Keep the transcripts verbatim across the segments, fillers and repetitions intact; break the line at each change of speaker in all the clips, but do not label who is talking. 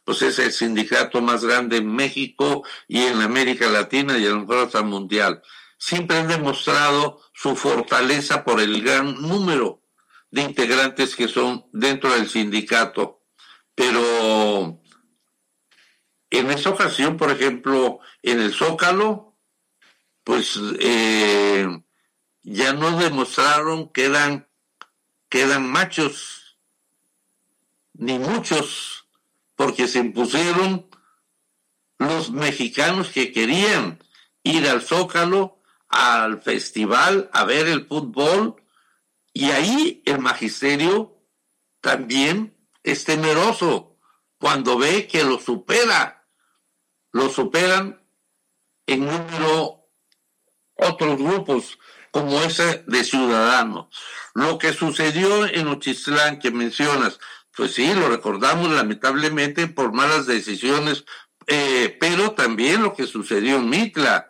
pues es el sindicato más grande en México y en América Latina y a lo mejor hasta mundial. Siempre han demostrado su fortaleza por el gran número de integrantes que son dentro del sindicato. Pero en esta ocasión, por ejemplo, en el Zócalo, pues eh, ya no demostraron que eran, que eran machos, ni muchos, porque se impusieron los mexicanos que querían ir al Zócalo, al festival, a ver el fútbol, y ahí el magisterio también es temeroso cuando ve que lo supera, lo superan en número otros grupos, como ese de Ciudadanos. Lo que sucedió en Nochistlán que mencionas, pues sí, lo recordamos lamentablemente por malas decisiones, eh, pero también lo que sucedió en Mitla,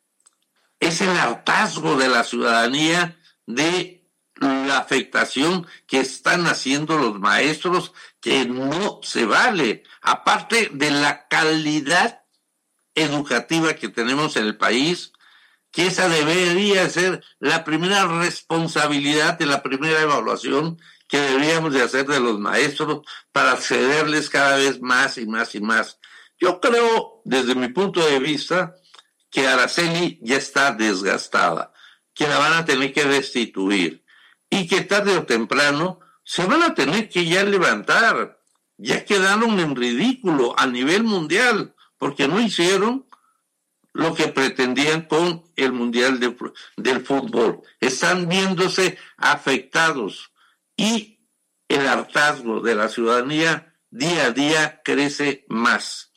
es el hartazgo de la ciudadanía de la afectación que están haciendo los maestros, que no se vale, aparte de la calidad educativa que tenemos en el país, que esa debería ser la primera responsabilidad de la primera evaluación que deberíamos de hacer de los maestros para cederles cada vez más y más y más. Yo creo, desde mi punto de vista, que Araceli ya está desgastada, que la van a tener que destituir y que tarde o temprano se van a tener que ya levantar. Ya quedaron en ridículo a nivel mundial porque no hicieron lo que pretendían con el Mundial de, del Fútbol. Están viéndose afectados y el hartazgo de la ciudadanía día a día crece más.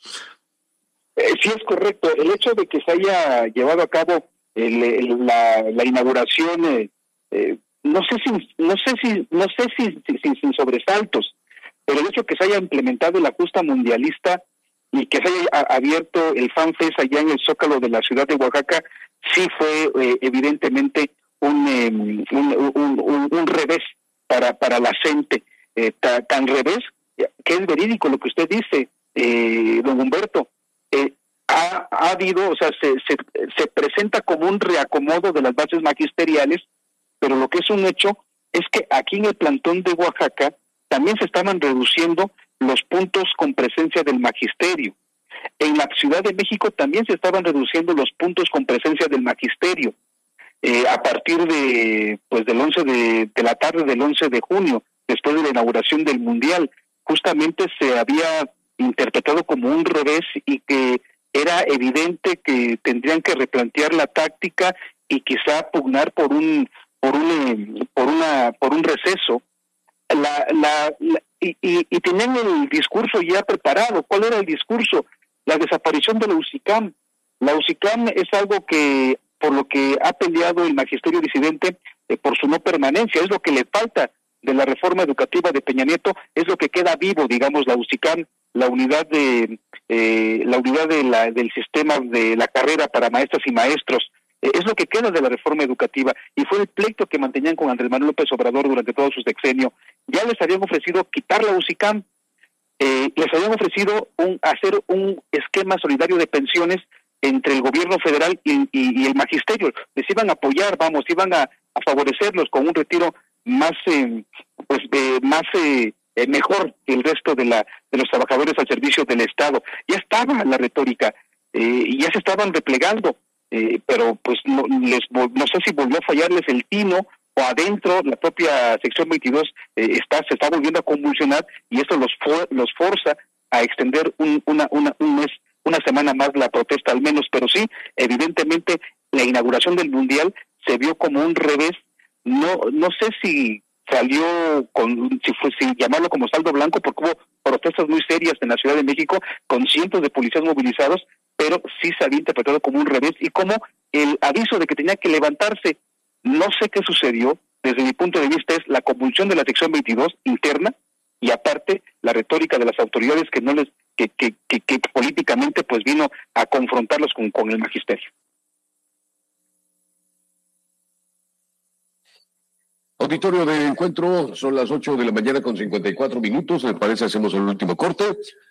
Eh, sí, es correcto. El hecho de que se haya llevado a cabo el, el, la, la inauguración, eh, eh, no sé si, no sé si, no sé si, si, si sin sobresaltos, pero el hecho de que se haya implementado la justa mundialista y que se haya abierto el Fan Fest allá en el Zócalo de la ciudad de Oaxaca, sí fue eh, evidentemente un, eh, un, un, un, un revés para, para la gente, eh, ta, tan revés que es verídico lo que usted dice, eh, don Humberto. Eh, ha, ha habido, o sea, se, se, se presenta como un reacomodo de las bases magisteriales, pero lo que es un hecho es que aquí en el plantón de Oaxaca también se estaban reduciendo los puntos con presencia del magisterio. En la Ciudad de México también se estaban reduciendo los puntos con presencia del magisterio. Eh, a partir de, pues, del once de, de la tarde del once de junio, después de la inauguración del Mundial, justamente se había interpretado como un revés y que era evidente que tendrían que replantear la táctica y quizá pugnar por un por un por una por un receso. La, la, la y, y, y tenían el discurso ya preparado. ¿Cuál era el discurso? La desaparición de la UCICAM. La UCICAM es algo que por lo que ha peleado el magisterio disidente eh, por su no permanencia, es lo que le falta de la reforma educativa de Peña Nieto, es lo que queda vivo, digamos, la UCICAM, la unidad de eh, la unidad de la, del sistema de la carrera para maestras y maestros, eh, es lo que queda de la reforma educativa, y fue el pleito que mantenían con Andrés Manuel López Obrador durante todo su sexenio. Ya les habían ofrecido quitar la UCICAM, eh, les habían ofrecido un, hacer un esquema solidario de pensiones entre el gobierno federal y, y, y el magisterio. Les iban a apoyar, vamos, iban a, a favorecerlos con un retiro más, eh, pues, eh, más eh, eh, mejor que el resto de la de los trabajadores al servicio del Estado. Ya estaba la retórica, eh, y ya se estaban replegando, eh, pero pues no, les, no sé si volvió a fallarles el tino o adentro la propia sección veintidós eh, está se está volviendo a convulsionar y esto los for, los forza a extender un, una, una, un mes, una semana más la protesta al menos, pero sí, evidentemente la inauguración del Mundial se vio como un revés. No no sé si salió con, si fue si llamarlo como saldo blanco, porque hubo protestas muy serias en la Ciudad de México con cientos de policías movilizados, pero sí se había interpretado como un revés y como el aviso de que tenía que levantarse. No sé qué sucedió, desde mi punto de vista es la convulsión de la sección veintidós interna y aparte la retórica de las autoridades que no les que que que, que políticamente pues vino a confrontarlos con, con el magisterio.
Auditorio de Encuentro, son las ocho de la mañana con cincuenta y cuatro minutos, me parece hacemos el último corte